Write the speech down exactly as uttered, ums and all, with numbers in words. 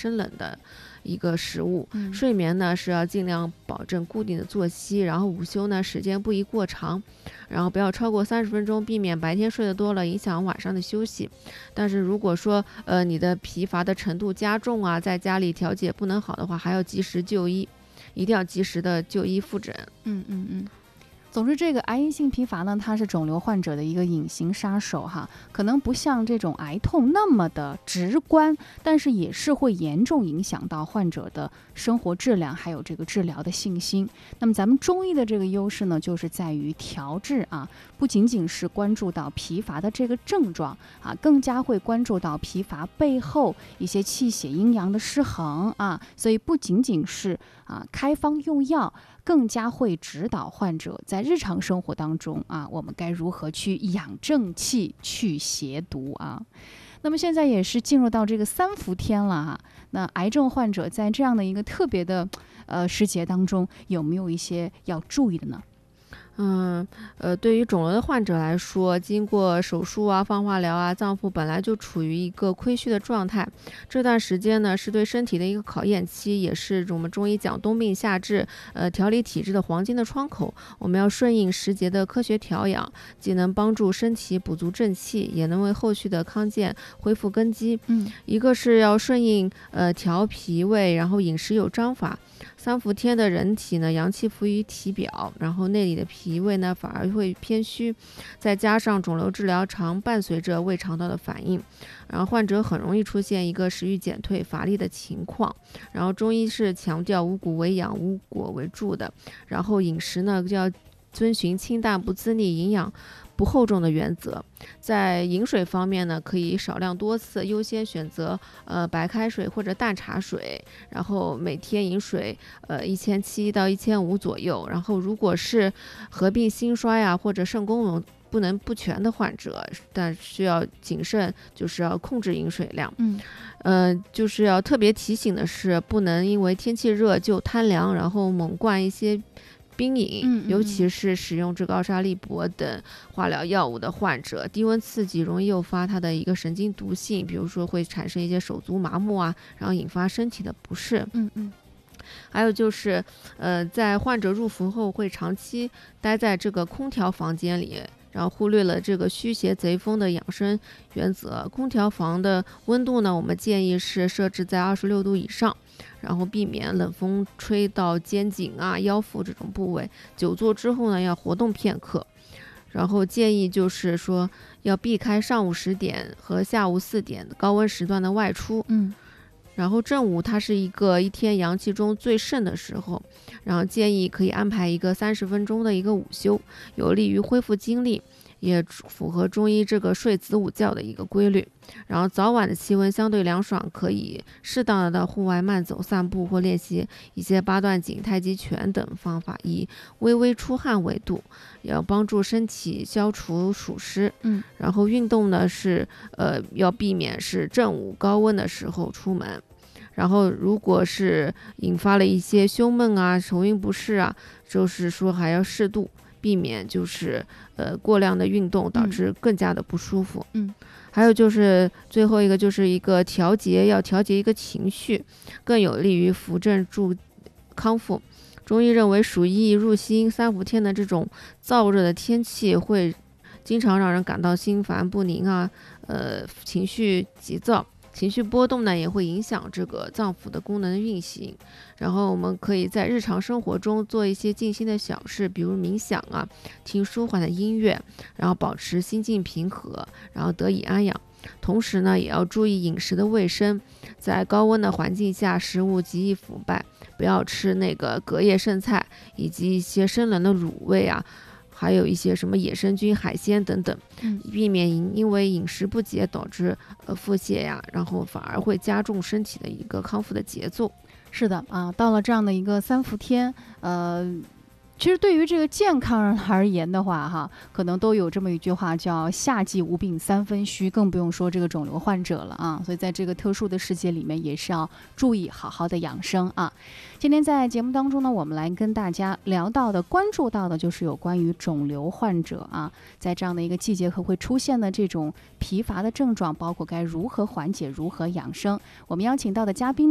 生冷的一个食物。 嗯、 睡眠呢是要尽量保证固定的作息，然后午休呢时间不宜过长，然后不要超过三十分钟，避免白天睡得多了影响晚上的休息。但是如果说呃你的疲乏的程度加重啊，在家里调节不能好的话，还要及时就医，一定要及时的就医复诊。 嗯嗯嗯。总之，这个癌因性疲乏呢，它是肿瘤患者的一个隐形杀手哈，可能不像这种癌痛那么的直观，但是也是会严重影响到患者的生活质量，还有这个治疗的信心。那么咱们中医的这个优势呢，就是在于调治啊，不仅仅是关注到疲乏的这个症状啊，更加会关注到疲乏背后一些气血阴阳的失衡啊，所以不仅仅是啊开方用药，更加会指导患者在日常生活当中啊，我们该如何去养正气、去邪毒啊。那么现在也是进入到这个三伏天了哈，那癌症患者在这样的一个特别的呃时节当中，有没有一些要注意的呢？ 嗯，呃，对于肿瘤的患者来说，经过手术啊、放化疗啊，脏腑本来就处于一个亏虚的状态。这段时间呢，是对身体的一个考验期，也是我们中医讲冬病夏治，呃，调理体质的黄金的窗口。我们要顺应时节的科学调养，既能帮助身体补足正气，也能为后续的康健恢复根基。 嗯， 一个是要顺应呃调脾胃，然后饮食有章法。三伏天的人体呢，阳气浮于体表，然后内里的脾胃呢反而会偏虚，再加上肿瘤治疗常伴随着胃肠道的反应，然后患者很容易出现一个食欲减退、乏力的情况。然后中医是强调五谷为养、五果为助的，然后饮食呢就要遵循清淡不滋腻、营养不厚重的原则。在饮水方面呢，可以少量多次，优先选择呃白开水或者淡茶水，然后每天饮水呃一千七到一千五左右。然后如果是合并心衰啊或者肾功能不能不全的患者，但需要谨慎，就是要控制饮水量。 嗯， 呃，就是要特别提醒的是，不能因为天气热就贪凉，然后猛灌一些冰饮， 嗯嗯嗯尤其是使用这个奥沙利铂等化疗药物的患者，低温刺激容易诱发它的一个神经毒性，比如说会产生一些手足麻木啊，然后引发身体的不适。 嗯嗯。 还有就是，呃，在患者入伏后会长期待在这个空调房间里，然后忽略了这个驱邪贼风的养生原则。空调房的温度呢，我们建议是设置在二十六度以上，然后避免冷风吹到肩颈啊、腰腹这种部位。久坐之后呢，要活动片刻。然后建议就是说，要避开上午十点和下午四点高温时段的外出。 嗯。 然后正午它是一个一天阳气中最盛的时候，然后建议可以安排一个三十分钟的一个午休，有利于恢复精力，也符合中医这个睡子午觉的一个规律。然后早晚的气温相对凉爽，可以适当的到户外慢走散步或练习一些八段锦、太极拳等方法，以微微出汗为度，要帮助身体消除暑湿。 嗯， 然后运动呢是呃要避免是正午高温的时候出门。然后如果是引发了一些胸闷啊、头晕不适啊，就是说还要适度避免就是呃过量的运动导致更加的不舒服。 嗯， 还有就是最后一个就是一个调节，要调节一个情绪，更有利于扶正助康复。中医认为暑意入心，三伏天的这种燥热的天气会经常让人感到心烦不宁啊，呃情绪急躁。情绪波动呢，也会影响这个脏腑的功能运行。然后我们可以在日常生活中做一些静心的小事，比如冥想啊，听舒缓的音乐，然后保持心境平和，然后得以安养。同时呢，也要注意饮食的卫生，在高温的环境下，食物极易腐败，不要吃那个隔夜剩菜，以及一些生冷的卤味啊。还有一些什么野生菌、海鲜等等，避免因为饮食不节导致呃腹泻呀，然后反而会加重身体的一个康复的节奏。 是的啊，到了这样的一个三伏天，呃。其实对于这个健康而言的话哈，可能都有这么一句话叫夏季无病三分虚，更不用说这个肿瘤患者了啊。所以在这个特殊的世界里面，也是要注意好好的养生啊。今天在节目当中呢，我们来跟大家聊到的、关注到的就是有关于肿瘤患者啊，在这样的一个季节可会出现的这种疲乏的症状，包括该如何缓解、如何养生。我们邀请到的嘉宾